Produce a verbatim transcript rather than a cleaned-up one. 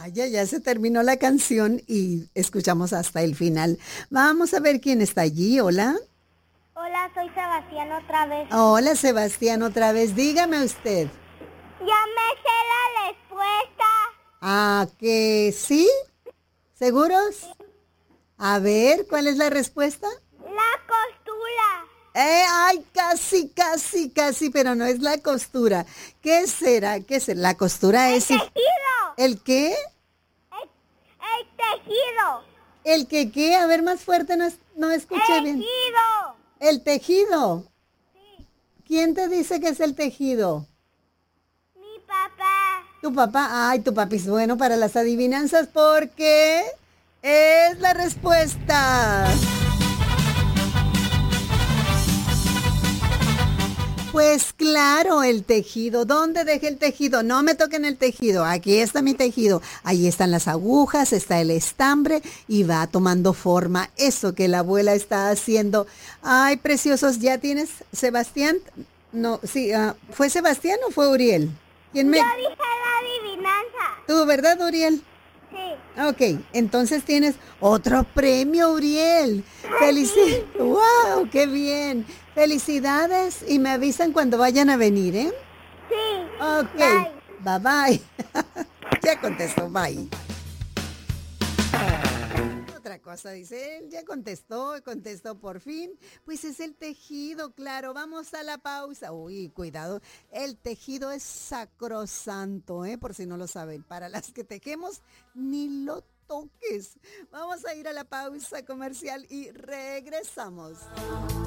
Vaya, ya se terminó la canción y escuchamos hasta el final. Vamos a ver quién está allí. Hola. Hola, soy Sebastián otra vez. Hola, Sebastián, otra vez. Dígame usted. Ya me sé la respuesta. ¿A que sí? ¿Seguros? A ver, ¿cuál es la respuesta? La costura. Eh, ay, casi, casi, casi, pero no es la costura. ¿Qué será? ¿Qué será? La costura El es... si- tejido. ¿El qué? El, el tejido. ¿El que qué? A ver, más fuerte, no, es- no escuché bien. Tejido. El tejido. Sí, ¿Quién te dice que es el tejido? mi papá. Tu papá. Ay, tu papi es bueno para las adivinanzas porque es la respuesta. Pues claro, el tejido. ¿Dónde dejé el tejido? No me toquen el tejido. Aquí está mi tejido. Ahí están las agujas, está el estambre y va tomando forma eso que la abuela está haciendo. Ay, preciosos, ¿ya tienes, Sebastián? No, sí, ah, ¿fue Sebastián o fue Uriel? ¿Quién me...? Yo dije la adivinanza. Tú, ¿verdad, Uriel? Sí. Ok, entonces tienes otro premio, Uriel. Felicidades. ¡Wow! ¡Qué bien! Felicidades y me avisan cuando vayan a venir, ¿eh? Sí. Ok, Bye. bye bye. Ya contestó, bye. Otra cosa, dice él, ya contestó, contestó por fin. Pues es el tejido, claro. Vamos a la pausa. Uy, cuidado. El tejido es sacrosanto, ¿eh? Por si no lo saben. Para las que tejemos, ni lo toques. Vamos a ir a la pausa comercial y regresamos.